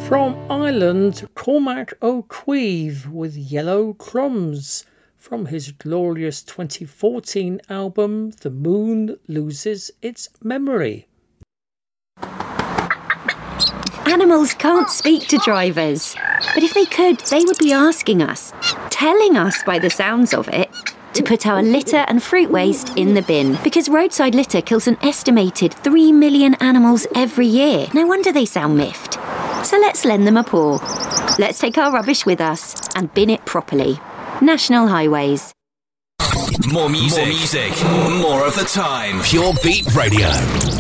From Ireland, Cormac O'Queeve with Yellow Crumbs from his glorious 2014 album The Moon Loses Its Memory. Animals can't speak to drivers, but if they could, they would be asking us, telling us by the sounds of it, to put our litter and fruit waste in the bin, because roadside litter kills an estimated 3 million animals every year. No wonder they sound miffed. So let's lend them a paw. Let's take our rubbish with us and bin it properly. National Highways. More music, more of the time. Pure Beat Radio.